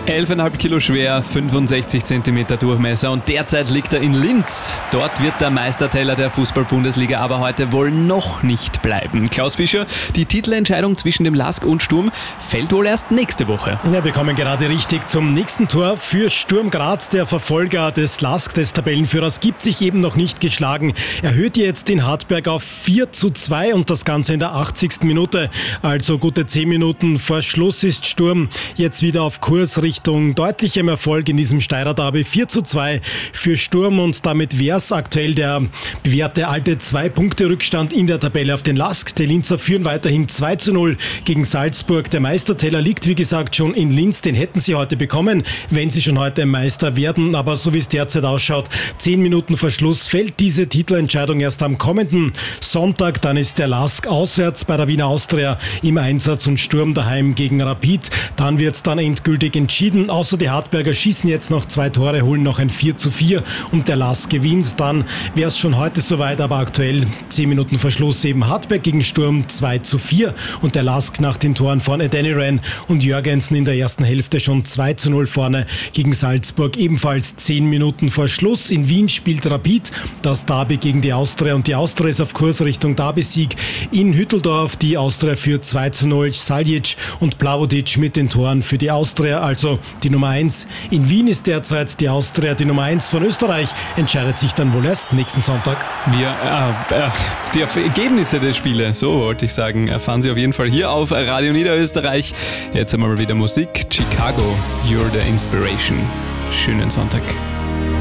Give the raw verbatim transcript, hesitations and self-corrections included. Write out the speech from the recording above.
elf Komma fünf Kilo schwer, fünfundsechzig Zentimeter Durchmesser und derzeit liegt er in Linz. Dort wird der Meisterteller der Fußball-Bundesliga aber heute wohl noch nicht bleiben. Klaus Fischer, die Titelentscheidung zwischen dem Lask und Sturm fällt wohl erst nächste Woche. Ja, wir kommen gerade richtig zum nächsten Tor für Sturm Graz. Der Verfolger des Lask, des Tabellenführers, gibt sich eben noch nicht geschlagen. Erhöht jetzt den Hartberg auf vier zu zwei und das Ganze in der achtzigsten Minute. Also gute zehn Minuten vor Schluss ist Sturm jetzt wieder auf Kurs Richtung deutlichem Erfolg in diesem Steirer Derby. vier zu zwei für Sturm und damit wäre es aktuell der bewährte alte Zwei-Punkte-Rückstand in der Tabelle auf den Lask. Die Linzer führen weiterhin zwei zu null gegen Salzburg. Der Meisterteller liegt, wie gesagt, schon in Linz. Den hätten sie heute bekommen, wenn sie schon heute Meister werden. Aber so wie es derzeit ausschaut, zehn Minuten vor Schluss fällt diese Titelentscheidung erst am kommenden Sonntag. Dann ist der Lask auswärts bei der Wiener Austria im Einsatz und Sturm daheim gegen Rapid. Dann wird es dann endgültig entschieden. Außer die Hartberger schießen jetzt noch zwei Tore, holen noch ein vier zu vier und der Lask gewinnt. Dann wäre es schon heute soweit, aber aktuell zehn Minuten vor Schluss eben Hartberg gegen Sturm zwei zu vier und der Lask nach den Toren von Adeniran und Jörgensen in der ersten Hälfte schon zwei zu null vorne gegen Salzburg. Ebenfalls zehn Minuten vor Schluss. In Wien spielt Rapid das Derby gegen die Austria und die Austria ist auf Kurs Richtung Derby-Sieg in Hütteldorf. Die Austria führt zwei zu null. Saljic und Plavodic mit den Toren für die Austria, also die Nummer eins. In Wien ist derzeit die Austria die Nummer eins von Österreich, entscheidet sich dann wohl erst nächsten Sonntag. Wir, äh, äh, die Ergebnisse der Spiele, so wollte ich sagen, erfahren Sie auf jeden Fall hier auf Radio Niederösterreich. Jetzt haben wir mal wieder Musik. Chicago, You're the Inspiration. Schönen Sonntag.